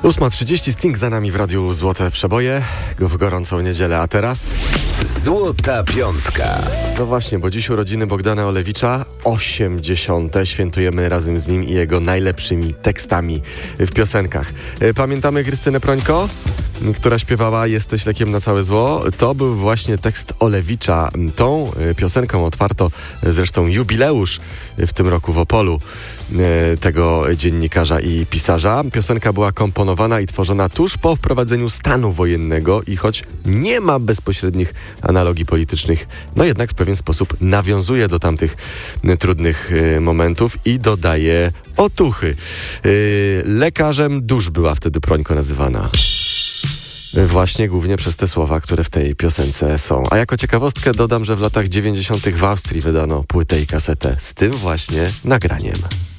8:30, Sting za nami w radiu Złote Przeboje w gorącą niedzielę, a teraz... Złota Piątka. No właśnie, bo dziś urodziny Bogdana Olewicza, 80. Świętujemy razem z nim i jego najlepszymi tekstami w piosenkach. Pamiętamy Krystynę Prońko, która śpiewała Jesteś lekiem na całe zło? To był właśnie tekst Olewicza. Tą piosenką otwarto zresztą jubileusz w tym roku w Opolu tego dziennikarza i pisarza. Piosenka była komponowana i tworzona tuż po wprowadzeniu stanu wojennego i choć nie ma bezpośrednich analogii politycznych, no jednak w pewien sposób nawiązuje do tamtych trudnych momentów i dodaje otuchy. Lekarzem dusz była wtedy Prońko nazywana. Właśnie głównie przez te słowa, które w tej piosence są. A jako ciekawostkę dodam, że w latach 90. w Austrii wydano płytę i kasetę z tym właśnie nagraniem.